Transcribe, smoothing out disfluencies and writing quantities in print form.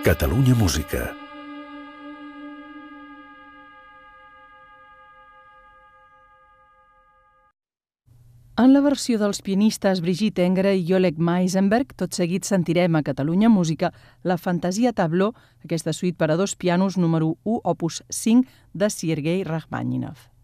Catalunya Música. En la versió dels pianistes Brigitte Engre i Oleg Meisenberg, tot seguit sentirem a Catalunya Música la Fantasia Tableau, aquesta suite per a dos pianos número 1, opus 5, de Sergei Rachmaninov.